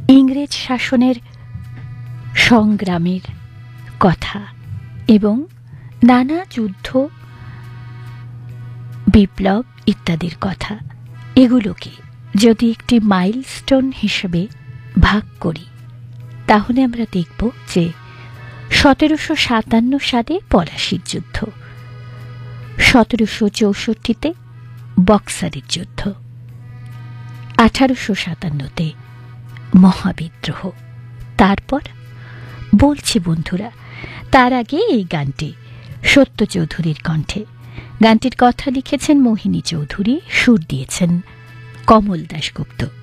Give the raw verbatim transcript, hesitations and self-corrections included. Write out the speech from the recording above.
ইংরেজ শাসনের সংগ্রামের কথা এবং নানা যুদ্ধ, বিপ্লব ইত্যাদির কথা, এগুলোকে যদি একটি মাইলস্টোন হিসেবে ভাগ করি, তাহলে আমরা দেখব যে সতেরোশো সাতান্ন সালে পলাশির যুদ্ধ, সতেরোশো চৌষট্টিতে বক্সারের যুদ্ধ, আঠারোশো সাতান্নতে মহাবিদ্রোহ। তারপর বলছি বন্ধুরা, তার আগে এই গানটি সত্য চৌধুরীর কণ্ঠে। গানটির কথা লিখেছেন মোহিনী চৌধুরী, সুর দিয়েছেন কমল দাশগুপ্ত।